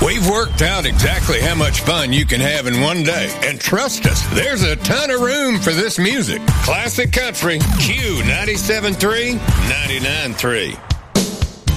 We've worked out exactly how much fun you can have in one day. And trust us, there's a ton of room for this music. Classic Country, Q 97.3, 99.3.